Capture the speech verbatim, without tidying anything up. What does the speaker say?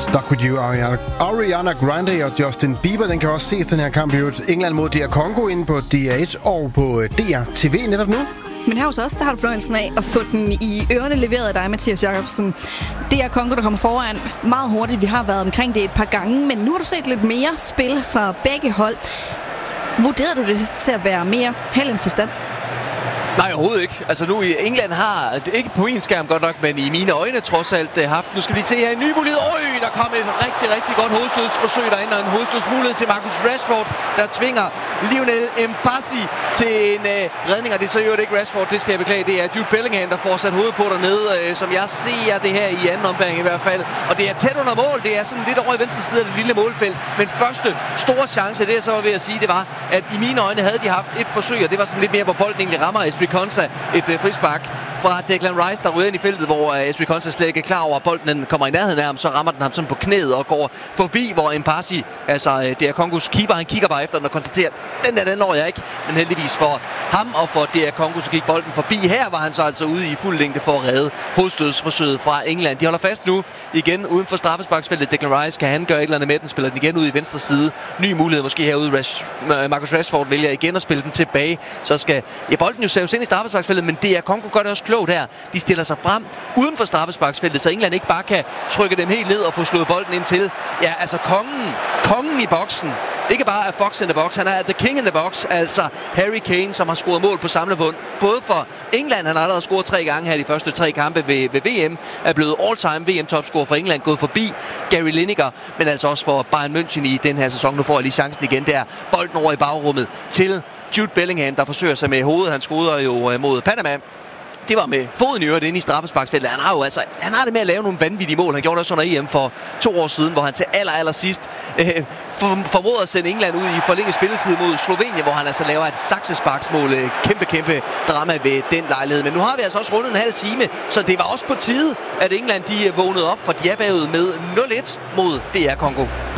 Stuck With You, Ariana, Ariana Grande og Justin Bieber. Den kan også ses, den her kamp i England mod D R Congo, inde på D R et og på D R T V netop nu. Men her hos os, der har du fornøjelsen af at få den i ørerne leveret af dig, Mathias Jacobsen. Det er Congo, der kommer foran meget hurtigt. Vi har været omkring det et par gange, men nu har du set lidt mere spil fra begge hold. Vurderer du det til at være mere held end forstand? Nej, overhovedet ikke. Altså nu i England har, ikke på min skærm godt nok, men i mine øjne trods alt haft. Nu skal vi se her en ny mulighed. Øj, der kom et rigtig, rigtig godt hovedstødsforsøg derinde, og en hovedstødsmulighed til Marcus Rashford, der tvinger Lionel Mpassi til en øh, redning, og det er så jo ikke Rashford, det skal jeg beklage. Det er Jude Bellingham, der får sat hovedet på dernede, øh, som jeg ser det her i anden ombæring i hvert fald. Og det er tæt under mål, det er sådan lidt over i venstre side af det lille målfelt. Men første store chance, det er så ved at sige, det var, at i mine øjne havde de haft et forsøg, og det var sådan lidt mere, hvor bolden egentlig rammer Ezri Konsa, et øh, frispark fra Declan Rice, der ryger ind i feltet, hvor øh, Ezri Konsa slet ikke er klar over, at bolden den kommer i nærheden af ham, så rammer den ham sådan på knæet og går forbi, hvor Mpassi, altså øh, D R Congos keeper, han kigger bare efter den og konstaterer, den der, den når jeg ikke, men heldigvis for ham og for D R Congo, så gik bolden forbi. Her var han så altså ude i fuld længde for at redde hovedstødsforsøget fra England. De holder fast nu igen uden for straffesparksfeltet. Declan Rice, kan han gøre et eller andet med den, spiller den igen ud i venstre side. Ny mulighed måske herude. Rash, Marcus Rashford vælger igen at spille den tilbage. Så skal ja, bolden jo saves ind i straffesparksfeltet, men D R Congo gør det også klogt her. De stiller sig frem uden for straffesparksfeltet, så England ikke bare kan trykke dem helt ned og få slået bolden ind til. Ja, altså kongen, kongen i boksen. Ikke bare er Fox in the box, han er the king in the box, altså Harry Kane, som har scoret mål på samlebånd. Både for England, han har allerede scoret tre gange her de første tre kampe ved, ved V M, er blevet all-time V M-topscorer for England, gået forbi Gary Lineker, men altså også for Bayern München i den her sæson. Nu får jeg lige chancen igen der. Bolden over i bagrummet til Jude Bellingham, der forsøger sig med hovedet. Han scorer jo mod Panama. Det var med foden i øvrigt inde i straffesparksfeltet. Han har jo altså, han har det med at lave nogle vanvittige mål. Han gjorde det også under E M for to år siden, hvor han til aller, aller sidst øh, for, formåede at sende England ud i forlænget spilletid mod Slovenien, hvor han altså laver et saksesparksmål. Øh, kæmpe, kæmpe drama ved den lejlighed. Men nu har vi altså også rundet en halv time, så det var også på tide, at England de vågnede op, for de er bagud med nul et mod D R Congo.